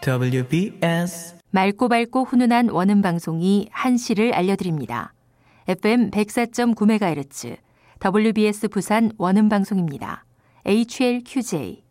WBS 맑고 밝고 훈훈한 원음 방송이 한시를 알려드립니다. FM 104.9MHz WBS 부산 원음 방송입니다. HLQJ